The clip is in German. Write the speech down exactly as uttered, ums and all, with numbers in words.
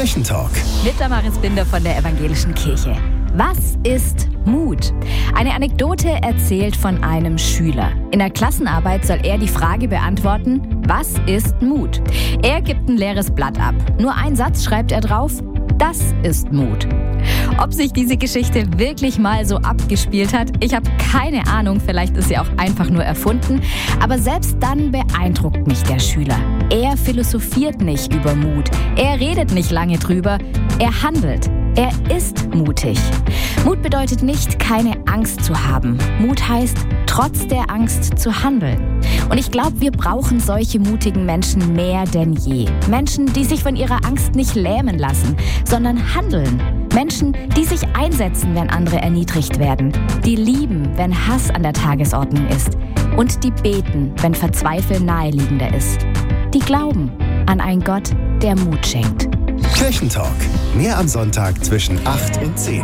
Kirchentalk. Mit Damaris Binder von der Evangelischen Kirche. Was ist Mut? Eine Anekdote erzählt von einem Schüler. In der Klassenarbeit soll er die Frage beantworten, was ist Mut? Er gibt ein leeres Blatt ab. Nur einen Satz schreibt er drauf, das ist Mut. Ob sich diese Geschichte wirklich mal so abgespielt hat, ich habe keine Ahnung, vielleicht ist sie auch einfach nur erfunden. Aber selbst dann beeindruckt mich der Schüler. Er philosophiert nicht über Mut, er redet nicht lange drüber, er handelt. Er ist mutig. Mut bedeutet nicht, keine Angst zu haben. Mut heißt, trotz der Angst zu handeln. Und ich glaube, wir brauchen solche mutigen Menschen mehr denn je. Menschen, die sich von ihrer Angst nicht lähmen lassen, sondern handeln. Menschen, die sich einsetzen, wenn andere erniedrigt werden. Die lieben, wenn Hass an der Tagesordnung ist. Und die beten, wenn Verzweifeln naheliegender ist. Die glauben an einen Gott, der Mut schenkt. Kirchentalk. Mehr am Sonntag zwischen acht und zehn.